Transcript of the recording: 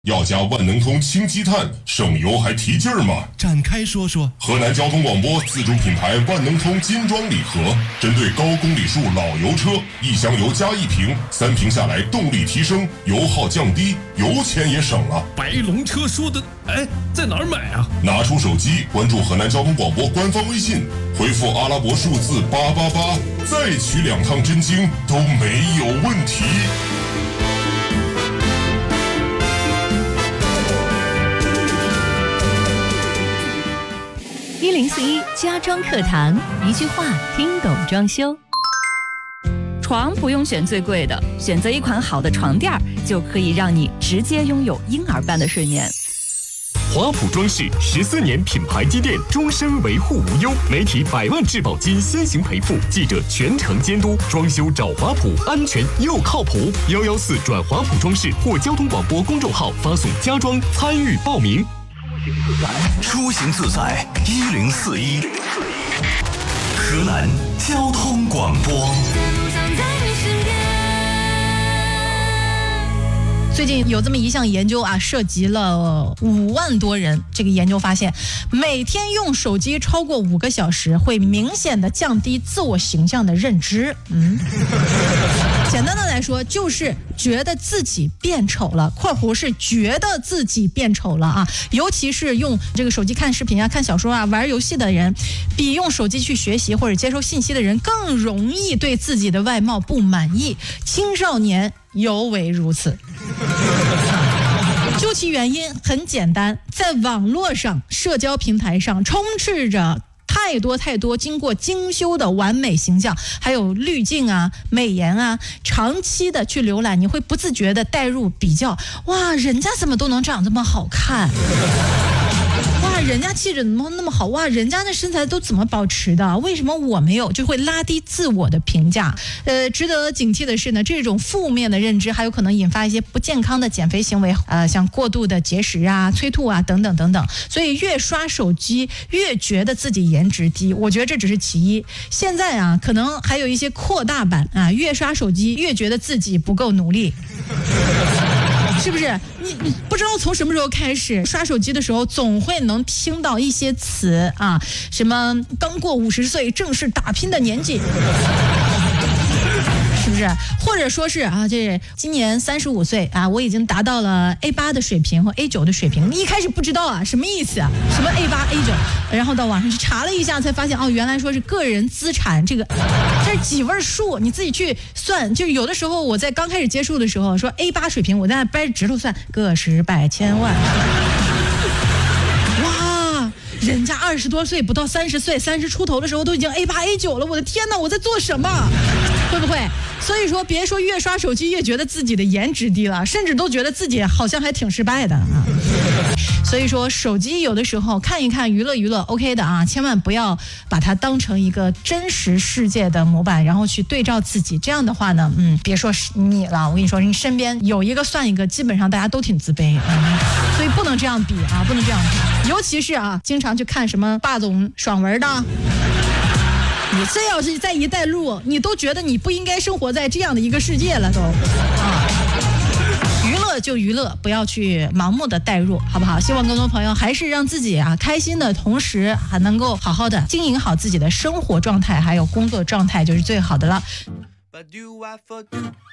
要加万能通氢积碳，省油还提劲儿吗？ 展开说说。 河南交通广播自主品牌万能通金装礼盒，针对高公里数老油车，1箱油加1瓶，3瓶下来动力提升，油耗降低，油钱也省了。 白龙车说的，在哪儿买啊？ 拿出手机，关注河南交通广播官方微信，回复阿拉伯数字888，再取2趟真经都没有问题。 1041家装课堂，一句话听懂装修。床不用选最贵的，选择一款好的床垫就可以让你直接拥有婴儿般的睡眠。 华普装饰14年品牌积淀，终身维护无忧，媒体100万质保金先行赔付，记者全程监督，装修找华普，安全又靠谱。114转华普装饰或交通广播公众号发送家装参与报名。 出行自在1041，河南交通广播。 最近有这么一项研究啊，涉及了5万多人。这个研究发现，每天用手机超过5个小时，会明显的降低自我形象的认知。简单的来说，就是觉得自己变丑了（括弧是觉得自己变丑了啊）。尤其是用这个手机看视频啊、看小说啊、玩游戏的人，比用手机去学习或者接收信息的人更容易对自己的外貌不满意。青少年尤为如此。究其原因很简单，在网络上、社交平台上充斥着太多经过精修的完美形象，还有滤镜啊、美颜啊，长期的去浏览，你会不自觉的带入比较，哇，人家怎么都能长这么好看，哇，人家气质怎么那么好，哇，人家那身材都怎么保持的，为什么我没有，就会拉低自我的评价。值得警惕的是呢，这种负面的认知还有可能引发一些不健康的减肥行为，像过度的节食啊、催吐啊等等等等。所以越刷手机越觉得自己颜值低，我觉得这只是其一。现在啊，可能还有一些扩大版啊，越刷手机越觉得自己不够努力。是不是？你不知道从什么时候开始刷手机的时候，总会能听到一些词啊，什么刚过50岁正是打拼的年纪。是不是？或者说是啊，这今年35岁啊，我已经达到了 A8 的水平和 A9 的水平。你一开始不知道啊，什么意思啊？什么 A8、A9？然后到网上去查了一下，才发现哦，原来说是个人资产，这是几位数，你自己去算。就有的时候我在刚开始接触的时候，说 A8 水平，我在那掰着指头算，个十百千万。哇！人家20多岁不到30岁，30出头的时候都已经 A8、A9 了，我的天哪，我在做什么？会不会？所以说别说越刷手机越觉得自己的颜值低了，甚至都觉得自己好像还挺失败的啊。所以说手机有的时候看一看娱乐 OK 的啊，千万不要把它当成一个真实世界的模板，然后去对照自己。这样的话呢，别说是你了，我跟你说，你身边有一个算一个，基本上大家都挺自卑所以不能这样比啊，不能这样比。尤其是啊，经常去看什么霸总爽文的，你这要是再一带入，你都觉得你不应该生活在这样的一个世界了都啊。娱乐就娱乐，不要去盲目的带入，好不好？希望更多朋友还是让自己啊开心的同时，还能够好好的经营好自己的生活状态，还有工作状态，就是最好的了。